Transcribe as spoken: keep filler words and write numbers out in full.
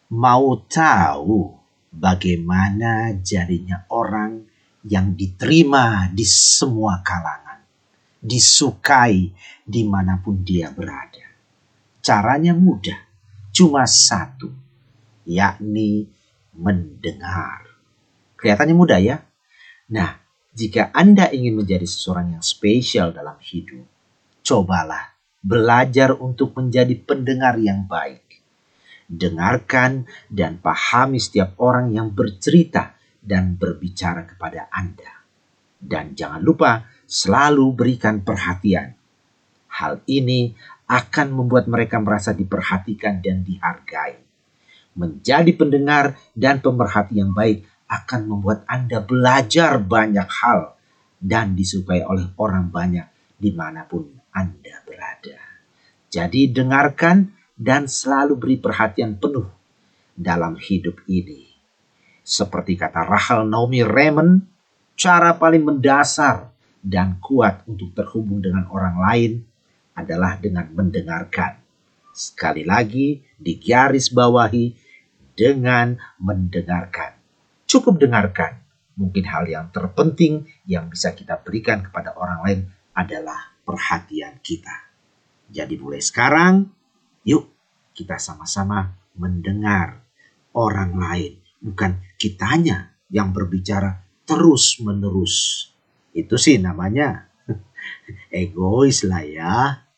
Mau tahu bagaimana jadinya orang yang diterima di semua kalangan, disukai dimanapun dia berada? Caranya mudah, cuma satu, yakni mendengar. Kelihatannya mudah ya? Nah, jika Anda ingin menjadi seseorang yang spesial dalam hidup, cobalah belajar untuk menjadi pendengar yang baik. Dengarkan dan pahami setiap orang yang bercerita dan berbicara kepada Anda. Dan jangan lupa selalu berikan perhatian. Hal ini akan membuat mereka merasa diperhatikan dan dihargai. Menjadi pendengar dan pemerhati yang baik akan membuat Anda belajar banyak hal dan disukai oleh orang banyak dimanapun Anda berada. Jadi dengarkan dan selalu beri perhatian penuh dalam hidup ini. Seperti kata Rachel Naomi Remen, cara paling mendasar dan kuat untuk terhubung dengan orang lain adalah dengan mendengarkan. Sekali lagi digaris bawahi, dengan mendengarkan. Cukup dengarkan. Mungkin hal yang terpenting yang bisa kita berikan kepada orang lain adalah perhatian kita. Jadi mulai sekarang, yuk kita sama-sama mendengar orang lain. Bukan kitanya yang berbicara terus-menerus. Itu sih namanya egois lah ya.